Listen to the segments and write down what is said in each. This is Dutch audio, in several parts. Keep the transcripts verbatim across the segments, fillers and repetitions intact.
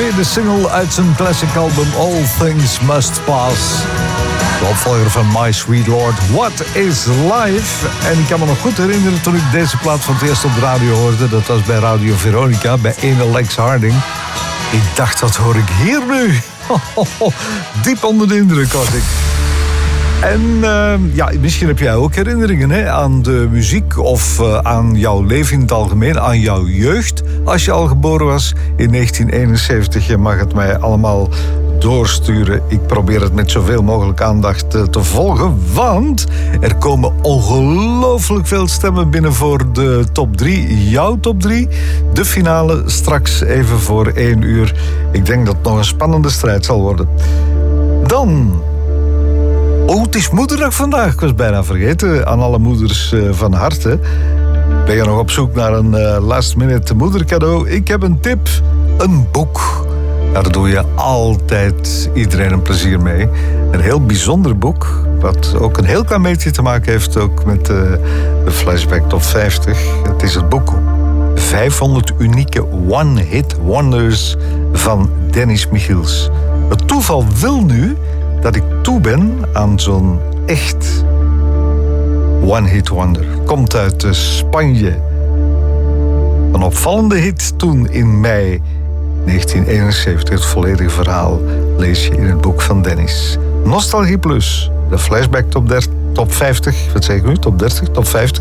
tweede single uit zijn classic album All Things Must Pass. De opvolger van My Sweet Lord, What is Life? En ik kan me nog goed herinneren toen ik deze plaat voor het eerst op de radio hoorde. Dat was bij Radio Veronica, bij ene Lex Harding. Ik dacht, wat hoor ik hier nu? Diep onder de indruk was ik. En uh, ja, misschien heb jij ook herinneringen hè, aan de muziek of uh, aan jouw leven in het algemeen, aan jouw jeugd. Als je al geboren was in negentien eenenzeventig, je mag het mij allemaal doorsturen. Ik probeer het met zoveel mogelijk aandacht uh, te volgen, want er komen ongelooflijk veel stemmen binnen voor de top drie. Jouw top drie, de finale straks even voor één uur. Ik denk dat het nog een spannende strijd zal worden. Dan... Oh, het is moederdag vandaag. Ik was bijna vergeten. Aan alle moeders uh, van harte. Ben je nog op zoek naar een uh, last minute moedercadeau? Ik heb een tip. Een boek. Daar doe je altijd iedereen een plezier mee. Een heel bijzonder boek. Wat ook een heel klein beetje te maken heeft ook met uh, de Flashback Top vijftig. Het is het boek vijfhonderd unieke one-hit wonders van Dennis Michiels. Het toeval wil nu dat ik toe ben aan zo'n echt one-hit wonder. Komt uit uh, Spanje. Een opvallende hit toen in mei negentien eenenzeventig. Het volledige verhaal lees je in het boek van Dennis. Nostalgie Plus, de Flashback Top, dertig, top vijftig. Wat zeg ik nu? Top dertig? Top vijftig?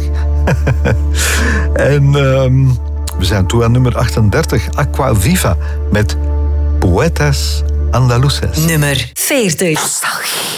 En um, we zijn toe aan nummer achtendertig. Aqua Viva met Poetas Andaluces. Nummer veertig. Nostalgie.